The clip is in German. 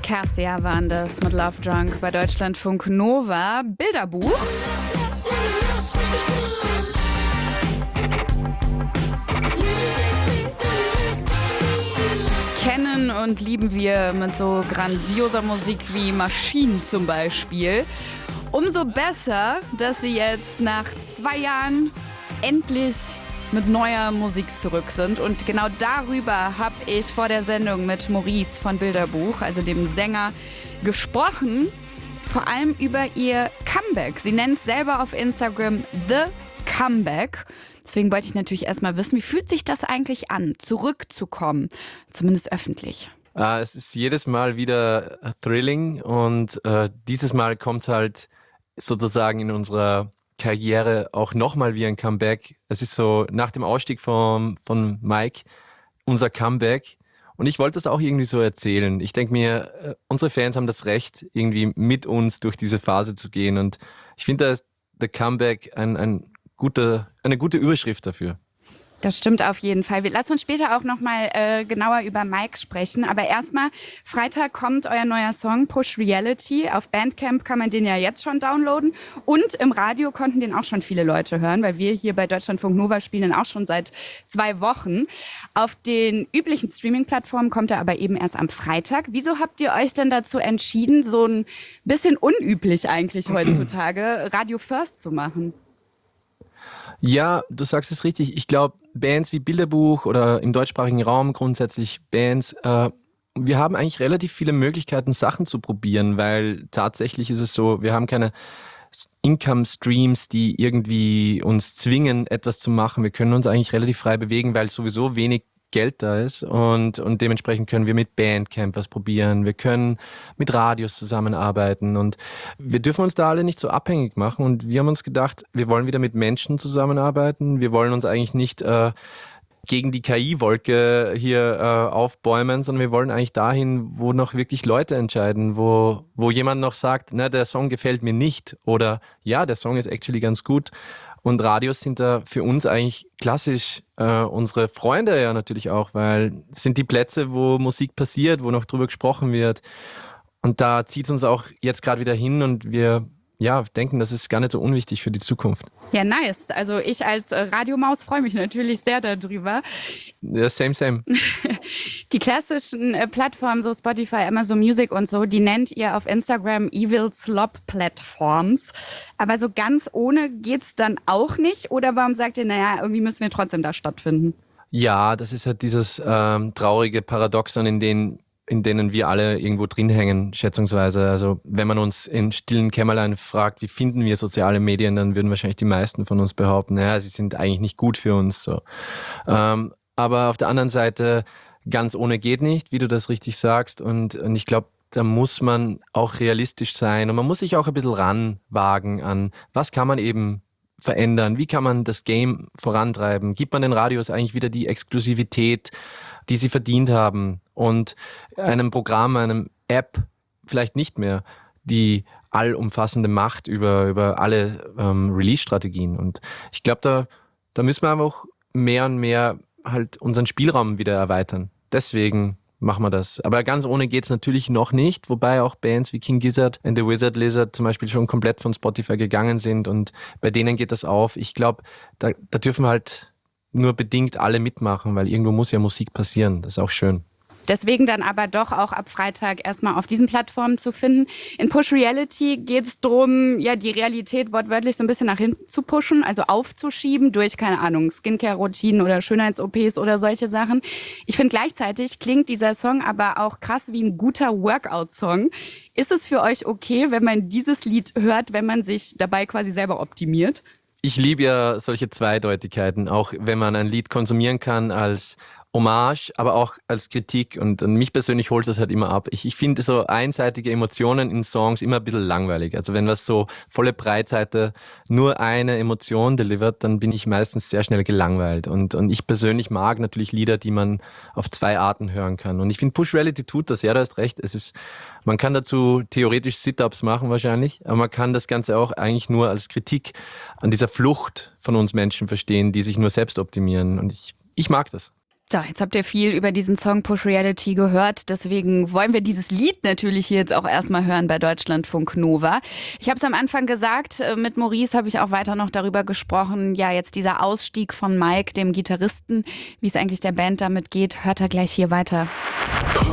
Cassia waren das mit Love Drunk bei Deutschlandfunk Nova. Bilderbuch. Kennen und lieben wir mit so grandioser Musik wie Machine zum Beispiel. Umso besser, dass sie jetzt nach 2 Jahren endlich mit neuer Musik zurück sind. Und genau darüber habe ich vor der Sendung mit Maurice von Bilderbuch, also dem Sänger, gesprochen. Vor allem über ihr Comeback. Sie nennt es selber auf Instagram The Comeback. Deswegen wollte ich natürlich erstmal wissen, wie fühlt sich das eigentlich an, zurückzukommen, zumindest öffentlich? Es ist jedes Mal wieder thrilling und dieses Mal kommt es halt sozusagen in unserer Karriere auch nochmal wie ein Comeback. Es ist so nach dem Ausstieg von Mike unser Comeback und ich wollte das auch irgendwie so erzählen. Ich denke mir, unsere Fans haben das Recht, irgendwie mit uns durch diese Phase zu gehen und ich finde, da ist The Comeback eine gute Überschrift dafür. Das stimmt auf jeden Fall. Wir lassen uns später auch nochmal genauer über Mike sprechen. Aber erstmal, Freitag kommt euer neuer Song Push Reality. Auf Bandcamp kann man den ja jetzt schon downloaden. Und im Radio konnten den auch schon viele Leute hören, weil wir hier bei Deutschlandfunk Nova spielen den auch schon seit 2 Wochen. Auf den üblichen Streaming-Plattformen kommt er aber eben erst am Freitag. Wieso habt ihr euch denn dazu entschieden, so ein bisschen unüblich eigentlich heutzutage, Radio First zu machen? Ja, du sagst es richtig. Ich glaube, Bands wie Bilderbuch oder im deutschsprachigen Raum grundsätzlich Bands, wir haben eigentlich relativ viele Möglichkeiten, Sachen zu probieren, weil tatsächlich ist es so, wir haben keine Income-Streams, die irgendwie uns zwingen, etwas zu machen. Wir können uns eigentlich relativ frei bewegen, weil sowieso wenig Geld da ist und dementsprechend können wir mit Bandcamp was probieren, wir können mit Radios zusammenarbeiten und wir dürfen uns da alle nicht so abhängig machen und wir haben uns gedacht, wir wollen wieder mit Menschen zusammenarbeiten, wir wollen uns eigentlich nicht gegen die KI-Wolke hier aufbäumen, sondern wir wollen eigentlich dahin, wo noch wirklich Leute entscheiden, wo jemand noch sagt, na, der Song gefällt mir nicht oder ja, der Song ist actually ganz gut. Und Radios sind da für uns eigentlich klassisch unsere Freunde ja natürlich auch, weil es sind die Plätze, wo Musik passiert, wo noch drüber gesprochen wird. Und da zieht es uns auch jetzt gerade wieder hin und wir denken, das ist gar nicht so unwichtig für die Zukunft. Ja, nice. Also ich als Radiomaus freue mich natürlich sehr darüber. Ja, same. Die klassischen Plattformen, so Spotify, Amazon Music und so, die nennt ihr auf Instagram Evil Slop Platforms. Aber so ganz ohne geht's dann auch nicht? Oder warum sagt ihr, naja, irgendwie müssen wir trotzdem da stattfinden? Ja, das ist halt dieses traurige Paradoxon, in denen wir alle irgendwo drin hängen, schätzungsweise. Also wenn man uns in stillen Kämmerlein fragt, wie finden wir soziale Medien, dann würden wahrscheinlich die meisten von uns behaupten, naja, sie sind eigentlich nicht gut für uns. So. Aber auf der anderen Seite, ganz ohne geht nicht, wie du das richtig sagst. Und ich glaube, da muss man auch realistisch sein und man muss sich auch ein bisschen ranwagen an, was kann man eben verändern, wie kann man das Game vorantreiben, gibt man den Radios eigentlich wieder die Exklusivität, die sie verdient haben und einem Programm, einem App vielleicht nicht mehr die allumfassende Macht über alle Release-Strategien. Und ich glaube, da müssen wir einfach mehr und mehr halt unseren Spielraum wieder erweitern. Deswegen machen wir das. Aber ganz ohne geht's natürlich noch nicht, wobei auch Bands wie King Gizzard and the Wizard Lizard zum Beispiel schon komplett von Spotify gegangen sind und bei denen geht das auf. Ich glaube, da dürfen halt nur bedingt alle mitmachen, weil irgendwo muss ja Musik passieren. Das ist auch schön. Deswegen dann aber doch auch ab Freitag erstmal auf diesen Plattformen zu finden. In Push Reality geht es darum, ja, die Realität wortwörtlich so ein bisschen nach hinten zu pushen, also aufzuschieben durch, keine Ahnung, Skincare-Routinen oder Schönheits-OPs oder solche Sachen. Ich finde, gleichzeitig klingt dieser Song aber auch krass wie ein guter Workout-Song. Ist es für euch okay, wenn man dieses Lied hört, wenn man sich dabei quasi selber optimiert? Ich liebe ja solche Zweideutigkeiten, auch wenn man ein Lied konsumieren kann als Hommage, aber auch als Kritik und mich persönlich holt das halt immer ab. Ich finde so einseitige Emotionen in Songs immer ein bisschen langweilig. Also wenn was so volle Breitseite nur eine Emotion delivert, dann bin ich meistens sehr schnell gelangweilt und ich persönlich mag natürlich Lieder, die man auf 2 Arten hören kann und ich finde Push Reality tut das, ja, du hast recht, man kann dazu theoretisch Sit-Ups machen wahrscheinlich, aber man kann das Ganze auch eigentlich nur als Kritik an dieser Flucht von uns Menschen verstehen, die sich nur selbst optimieren und ich mag das. So, jetzt habt ihr viel über diesen Song Push Reality gehört. Deswegen wollen wir dieses Lied natürlich hier jetzt auch erstmal hören bei Deutschlandfunk Nova. Ich habe es am Anfang gesagt, mit Maurice habe ich auch weiter noch darüber gesprochen. Ja, jetzt dieser Ausstieg von Mike, dem Gitarristen, wie es eigentlich der Band damit geht, hört er gleich hier weiter.